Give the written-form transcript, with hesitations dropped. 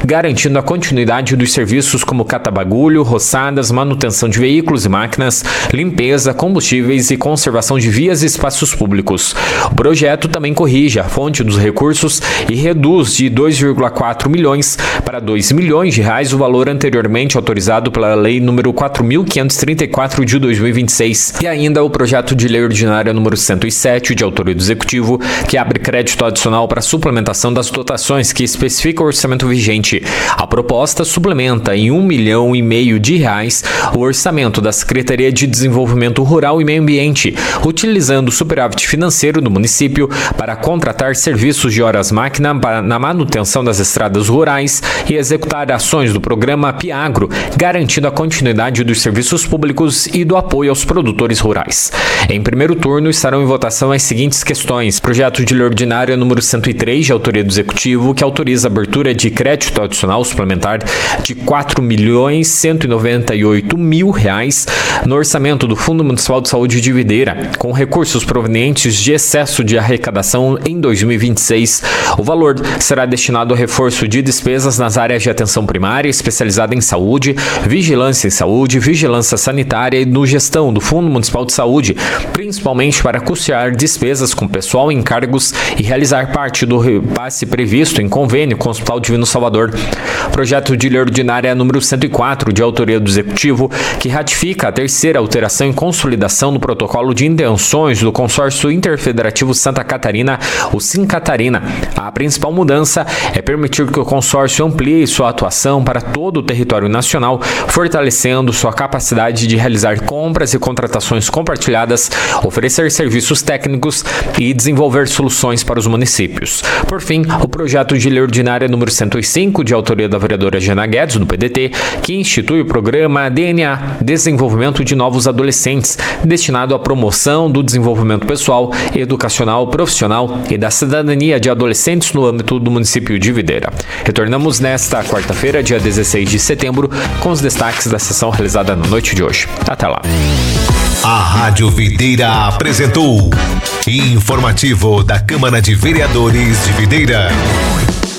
garantindo a continuidade dos serviços como catabagulho, roçadas, manutenção de veículos e máquinas, limpeza, combustíveis e conservação de vias e espaços públicos. O projeto também corrige a fonte dos recursos e reduz de 2,4 milhões para 2 milhões de reais o valor anteriormente autorizado pela Lei nº 4.534 de 2026. E ainda o projeto de lei ordinária número 107, de autoria do Executivo, que abre crédito adicional para a suplementação das dotações que especifica o orçamento vigente. A proposta suplementa em R$1,5 milhão de reais o orçamento da Secretaria de Desenvolvimento Rural e Meio Ambiente, utilizando o superávit financeiro do município para contratar serviços de horas-máquina na manutenção das estradas rurais e executar ações do programa Piagro, garantindo a continuidade dos serviços públicos e do apoio aos produtores rurais. Em primeiro turno estarão em votação as seguintes questões: projeto de lei ordinária número 103, de autoria do Executivo, que autoriza a abertura de crédito adicional suplementar de R$4.198.000 no orçamento do Fundo Municipal de Saúde de Videira, com recursos provenientes de excesso de arrecadação em 2026. O valor será destinado ao reforço de despesas nas áreas de atenção primária especializada em saúde, vigilância em saúde, vigilância sanitária e no gestão do Fundo Municipal de Saúde, principalmente para custear despesas com pessoal em cargos e realizar parte do repasse previsto em convênio com o Hospital Divino Salvador. Projeto de lei ordinária número 104, de autoria do Executivo, que ratifica a terceira alteração e consolidação do protocolo de intenções do Consórcio Interfederativo Santa Catarina, o Sincatarina. A principal mudança é permitir que o consórcio amplie sua atuação para todo o território nacional, fortalecendo sua capacidade de realizar compras e contratações compartilhadas, oferecer serviços técnicos e desenvolver soluções para os municípios. Por fim, o projeto de lei ordinária número 105, de autoria da vereadora Jana Guedes, do PDT, que institui o programa DNA, Desenvolvimento de Novos Adolescentes, destinado à promoção do desenvolvimento pessoal, educacional, profissional e da cidadania de adolescentes no âmbito do município de Videira. Retornamos nesta quarta-feira, dia 16 de setembro, com os destaques da sessão realizada na noite de hoje. Até lá. A Rádio Videira apresentou Informativo da Câmara de Vereadores de Videira.